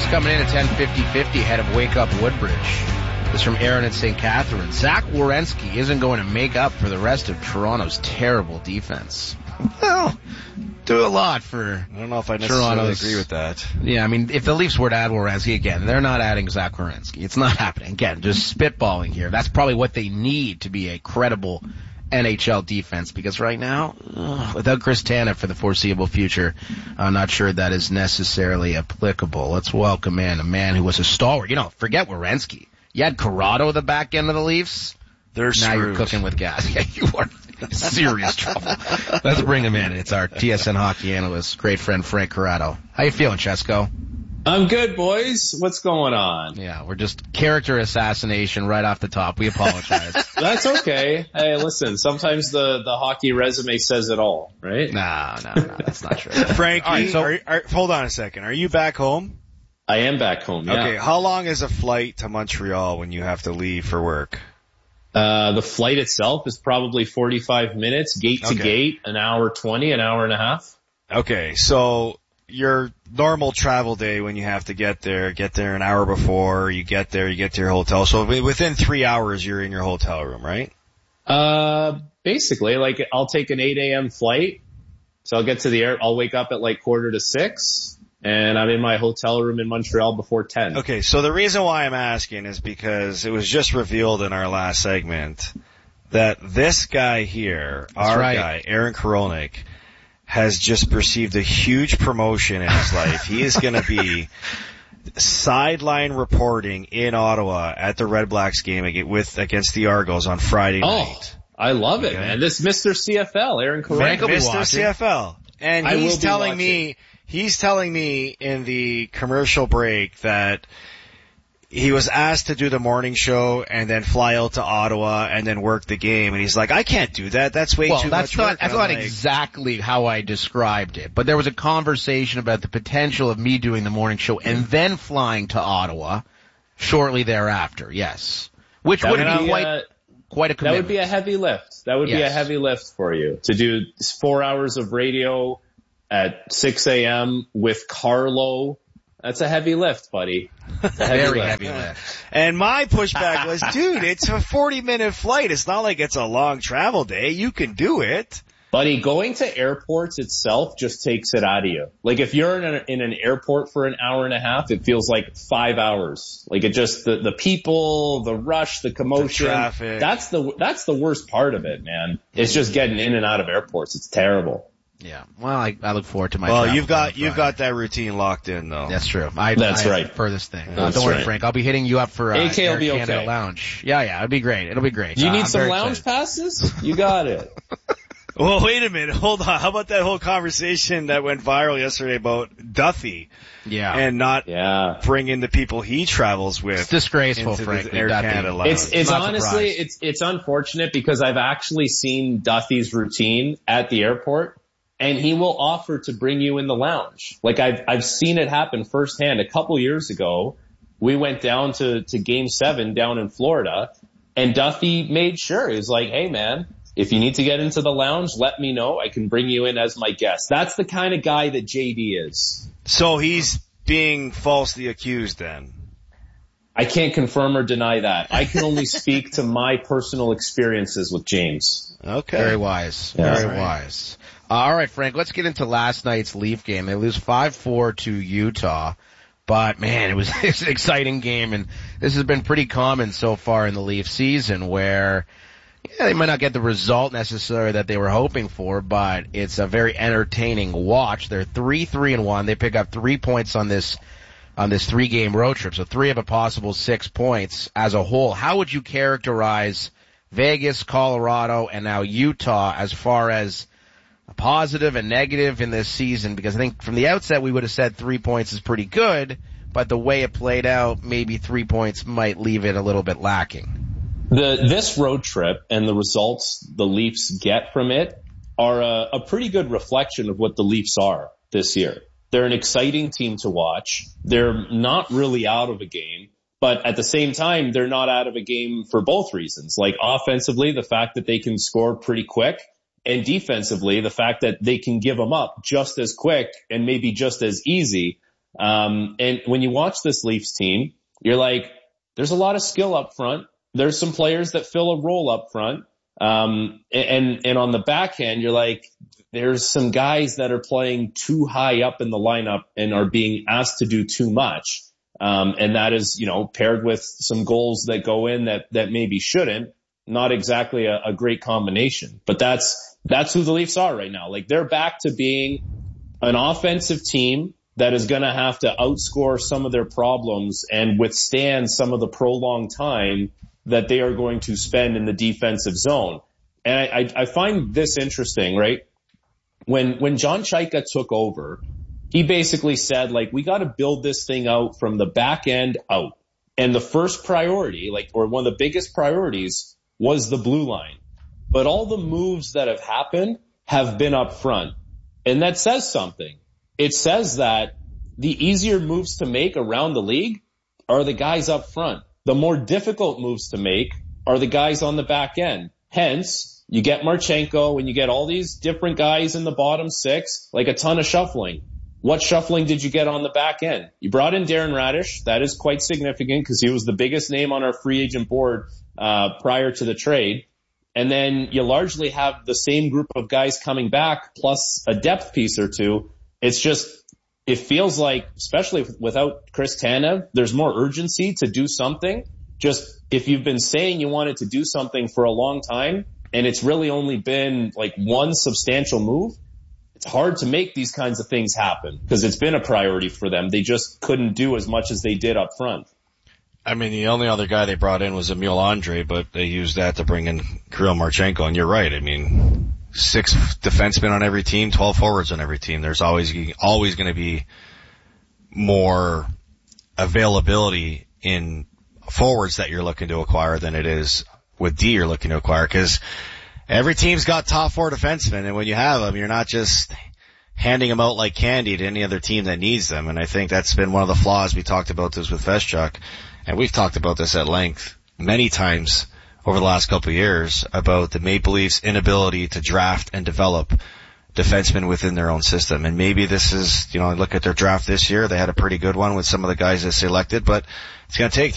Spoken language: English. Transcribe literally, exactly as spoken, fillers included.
Text coming in at ten fifty fifty ahead of Wake Up Woodbridge. This is from Aaron at Saint Catharines. Zach Werenski isn't going to make up for the rest of Toronto's terrible defense. Well, do a lot for I don't know if I necessarily Toronto's, agree with that. Yeah, I mean, if the Leafs were to add Werenski again, they're not adding Zach Werenski. It's not happening. Again, just spitballing here. That's probably what they need to be a credible N H L defense, because right now, ugh, without Chris Tanev for the foreseeable future, I'm not sure that is necessarily applicable. Let's welcome in a man who was a stalwart. You know, forget Werenski. You had Corrado the back end of the Leafs. They're now screwed. You're cooking with gas. Yeah, you are in serious trouble. Let's bring him in. It's our T S N hockey analyst, great friend Frank Corrado. How you feeling, Chesko? I'm good, boys. What's going on? Yeah, we're just character assassination right off the top. We apologize. That's okay. Hey, listen, sometimes the, the hockey resume says it all, right? No, no, no, that's not true. Frankie, right, so, are, are, hold on a second. Are you back home? I am back home, yeah. Okay, how long is a flight to Montreal when you have to leave for work? Uh, the flight itself is probably forty-five minutes, gate to Okay. gate, an hour twenty, an hour and a half. Okay, so your normal travel day when you have to get there, get there an hour before, you get there, you get to your hotel. So within three hours, you're in your hotel room, right? Uh, basically, like, I'll take an eight a.m. flight. So I'll get to the air, I'll wake up at like quarter to six, and I'm in my hotel room in Montreal before ten. Okay, so the reason why I'm asking is because it was just revealed in our last segment that this guy here, That's our right. guy, Aaron Korolnik, has just received a huge promotion in his life. He is going to be sideline reporting in Ottawa at the Red Blacks game ag- with against the Argos on Friday Oh, night. I love it, Okay. man. This Mister C F L, Aaron Korolnik. Frank will be Mister watching. C F L. And I he's will be telling watching. me, he's telling me in the commercial break that he was asked to do the morning show and then fly out to Ottawa and then work the game. And he's like, I can't do that. That's way Well, too that's much not, work. that's And I'm not like, exactly how I described it, but there was a conversation about the potential of me doing the morning show and then flying to Ottawa shortly thereafter, yes. Which That would would be be, quite, uh, quite a That commitment. would be a heavy lift. That would be a Yes. heavy lift for you to do four hours of radio at six a.m. with Carlo. That's a heavy lift, buddy. It's a heavy Very lift. heavy lift. and my pushback was, dude, it's a forty minute flight. It's not like it's a long travel day. You can do it. Buddy, going to airports itself just takes it out of you. Like if you're in, a, in an airport for an hour and a half, it feels like five hours. Like it just, the, the people, the rush, the commotion. The traffic. That's the, that's the worst part of it, man. It's just getting in and out of airports. It's terrible. Yeah. Well, I, I look forward to my Well, travel you've got, on you've Friday. got that routine locked in though. That's true. I, That's I right. Furthest thing. Uh, That's don't worry, right. Frank. I'll be hitting you up for uh, A K will Air be Canada okay. Lounge. Yeah, yeah. It'll be great. It'll be great. Do you Uh, need I'm some very lounge excited. passes? You got it. Well, wait a minute. Hold on. How about that whole conversation that went viral yesterday about Duffy Yeah. and not Yeah. bringing the people he travels with? It's disgraceful, into the frankly. Air Duffy. Canada Lounge. It's it's Not honestly surprised. it's it's unfortunate because I've actually seen Duffy's routine at the airport, and he will offer to bring you in the lounge. Like I've I've seen it happen firsthand. A couple years ago, we went down to to Game Seven down in Florida, and Duffy made sure he was like, "Hey, man, if you need to get into the lounge, let me know. I can bring you in as my guest." That's the kind of guy that J D is. So he's being falsely accused then. I can't confirm or deny that. I can only speak to my personal experiences with James. Okay. Very wise. Yeah. Very All right. wise. Uh, all right, Frank, let's get into last night's Leaf game. They lose five four to Utah. But, man, it was, it was an exciting game, and this has been pretty common so far in the Leaf season where yeah, they might not get the result necessarily that they were hoping for, but it's a very entertaining watch. They're three three and one. They pick up three points on this on this three-game road trip, so three of a possible six points as a whole. How would you characterize Vegas, Colorado, and now Utah as far as a positive and negative in this season? Because I think from the outset we would have said three points is pretty good, but the way it played out, maybe three points might leave it a little bit lacking. The this road trip and the results the Leafs get from it are a, a pretty good reflection of what the Leafs are this year. They're an exciting team to watch. They're not really out of a game, but at the same time, they're not out of a game for both reasons. Like offensively, the fact that they can score pretty quick, and defensively, the fact that they can give them up just as quick and maybe just as easy. Um, and when you watch this Leafs team, you're like, there's a lot of skill up front. There's some players that fill a role up front. Um, and, and on the back end, you're like, there's some guys that are playing too high up in the lineup and are being asked to do too much. Um, and that is, you know, paired with some goals that go in that, that maybe shouldn't. Not exactly a, a great combination, but that's, that's who the Leafs are right now. Like, they're back to being an offensive team that is going to have to outscore some of their problems and withstand some of the prolonged time that they are going to spend in the defensive zone. And I, I, I find this interesting, right? When, when John Chayka took over, he basically said, like, we got to build this thing out from the back end out. And the first priority, like, or one of the biggest priorities was the blue line. But all the moves that have happened have been up front. And that says something. It says that the easier moves to make around the league are the guys up front. The more difficult moves to make are the guys on the back end. Hence, you get Marchenko and you get all these different guys in the bottom six, like a ton of shuffling. What shuffling did you get on the back end? You brought in Darren Radish. That is quite significant because he was the biggest name on our free agent board uh prior to the trade. And then you largely have the same group of guys coming back plus a depth piece or two. It's just, it feels like, especially without Chris Tanev, there's more urgency to do something. Just if you've been saying you wanted to do something for a long time and it's really only been like one substantial move, it's hard to make these kinds of things happen because it's been a priority for them. They just couldn't do as much as they did up front. I mean, the only other guy they brought in was Emil Andre, but they used that to bring in Kirill Marchenko. And you're right. I mean, six defensemen on every team, twelve forwards on every team. There's always, always going to be more availability in forwards that you're looking to acquire than it is with D you're looking to acquire, because every team's got top four defensemen, and when you have them, you're not just handing them out like candy to any other team that needs them. And I think that's been one of the flaws. We talked about this with Feschuk, and we've talked about this at length many times over the last couple of years about the Maple Leafs' inability to draft and develop defensemen within their own system. And maybe this is, you know, look at their draft this year. They had a pretty good one with some of the guys they selected, but it's going to take